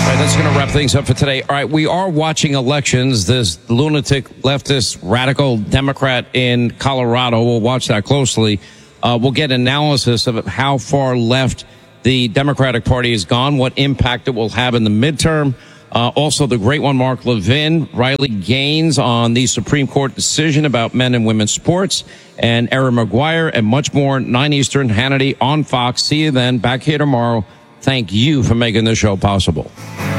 That's going to wrap things up for today. All right, we are watching elections. This lunatic, leftist, radical Democrat in Colorado. We'll watch that closely. We'll get analysis of how far left the Democratic Party has gone, what impact it will have in the midterm. Also, the great one, Mark Levin, Riley Gaines on the Supreme Court decision about men and women's sports, and Erin McGuire, and much more. 9 Eastern, Hannity on Fox. See you then. Back here tomorrow. Thank you for making this show possible.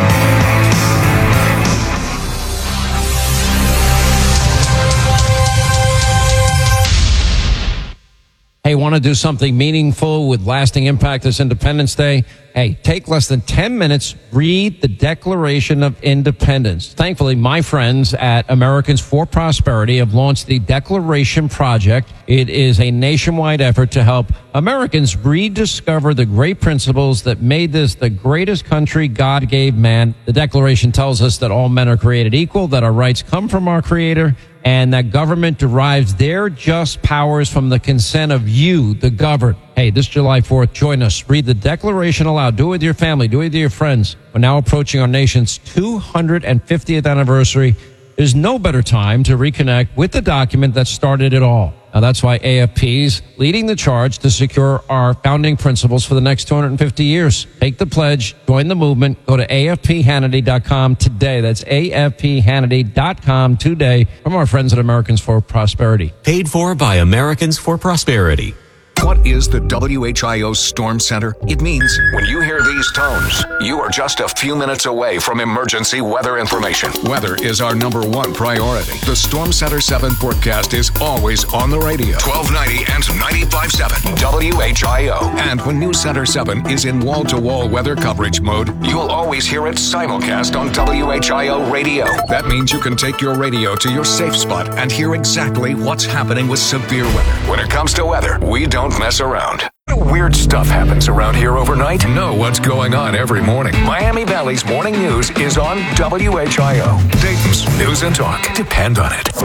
Hey, want to do something meaningful with lasting impact this Independence Day? Hey, take less than 10 minutes, read the Declaration of Independence. Thankfully, my friends at Americans for Prosperity have launched the Declaration Project. It is a nationwide effort to help Americans rediscover the great principles that made this the greatest country God gave man. The Declaration tells us that all men are created equal, that our rights come from our Creator, and that government derives their just powers from the consent of you, the governed. Hey, this July 4th, join us. Read the Declaration aloud. Do it with your family. Do it with your friends. We're now approaching our nation's 250th anniversary. There's no better time to reconnect with the document that started it all. Now, that's why AFP's leading the charge to secure our founding principles for the next 250 years. Take the pledge. Join the movement. Go to AFPHannity.com today. That's AFPHannity.com today from our friends at Americans for Prosperity. Paid for by Americans for Prosperity. What is the WHIO Storm Center? It means when you hear these tones, you are just a few minutes away from emergency weather information. Weather is our number one priority. The Storm Center 7 forecast is always on the radio. 1290 and 95.7 WHIO. And when News Center 7 is in wall-to-wall weather coverage mode, you'll always hear it simulcast on WHIO radio. That means you can take your radio to your safe spot and hear exactly what's happening with severe weather. When it comes to weather, we don't mess around. Weird stuff happens around here overnight. Know what's going on every morning. Miami Valley's morning news is on WHIO. Dayton's News and Talk. Depend on it.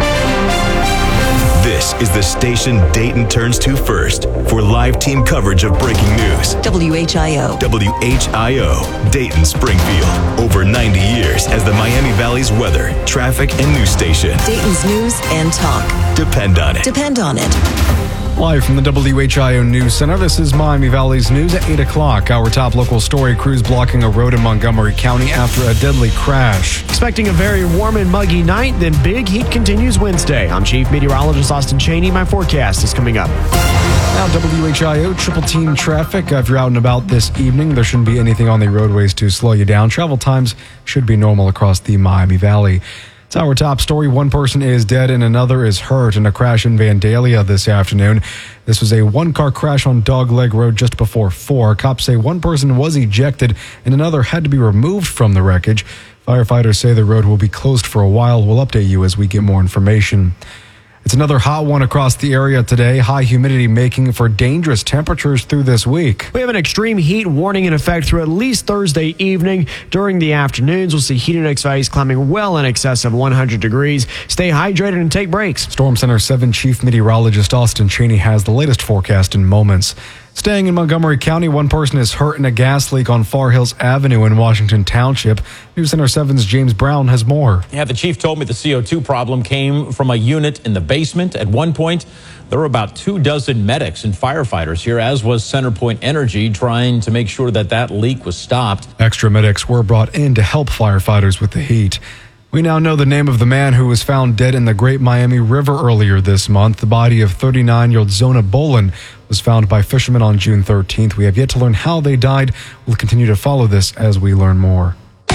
This is the station Dayton turns to first for live team coverage of breaking news. WHIO. WHIO, Dayton Springfield. Over 90 years as the Miami Valley's weather, traffic, and news station. Dayton's News and Talk. Depend on it. Depend on it. Live from the WHIO News Center, this is Miami Valley's news at 8 o'clock. Our top local story, crews blocking a road in Montgomery County after a deadly crash. Expecting a very warm and muggy night, then big heat continues Wednesday. I'm Chief Meteorologist Austin Cheney. My forecast is coming up. Now, WHIO triple team traffic. If you're out and about this evening, there shouldn't be anything on the roadways to slow you down. Travel times should be normal across the Miami Valley. It's our top story. One person is dead and another is hurt in a crash in Vandalia this afternoon. This was a one-car crash on Dogleg Road just before 4. Cops say one person was ejected and another had to be removed from the wreckage. Firefighters say the road will be closed for a while. We'll update you as we get more information. It's another hot one across the area today. High humidity making for dangerous temperatures through this week. We have an extreme heat warning in effect through at least Thursday evening. During the afternoons, we'll see heat index values climbing well in excess of 100 degrees. Stay hydrated and take breaks. Storm Center 7 Chief Meteorologist Austin Cheney has the latest forecast in moments. Staying in Montgomery County, one person is hurt in a gas leak on Far Hills Avenue in Washington Township. News Center 7's James Brown has more. Yeah, the chief told me the CO2 problem came from a unit in the basement. At one point, there were about 24 medics and firefighters here, as was CenterPoint Energy, trying to make sure that leak was stopped. Extra medics were brought in to help firefighters with the heat. We now know the name of the man who was found dead in the Great Miami River earlier this month. The body of 39-year-old Zona Bolin was found by fishermen on June 13th. We have yet to learn how they died. We'll continue to follow this as we learn more.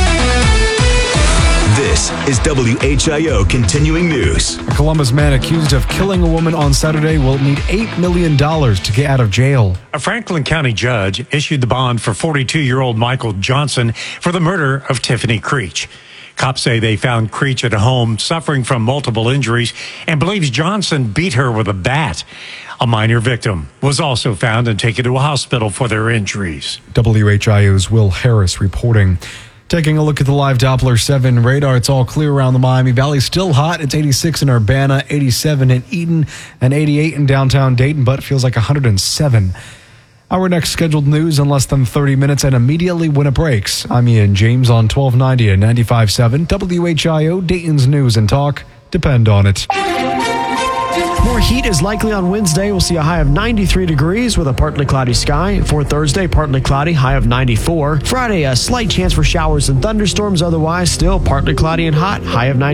This is WHIO Continuing News. A Columbus man accused of killing a woman on Saturday will need $8 million to get out of jail. A Franklin County judge issued the bond for 42-year-old Michael Johnson for the murder of Tiffany Creech. Cops say they found Creech at a home suffering from multiple injuries and believes Johnson beat her with a bat. A minor victim was also found and taken to a hospital for their injuries. WHIO's Will Harris reporting. Taking a look at the live Doppler 7 radar, it's all clear around the Miami Valley. Still hot. It's 86 in Urbana, 87 in Eden, and 88 in downtown Dayton, but it feels like 107. Our next scheduled news in less than 30 minutes and immediately when it breaks. I'm Ian James on 1290 and 95.7 WHIO, Dayton's News and Talk. Depend on it. More heat is likely on Wednesday. We'll see a high of 93 degrees with a partly cloudy sky. For Thursday, partly cloudy, high of 94. Friday, a slight chance for showers and thunderstorms. Otherwise, still partly cloudy and hot, high of 90.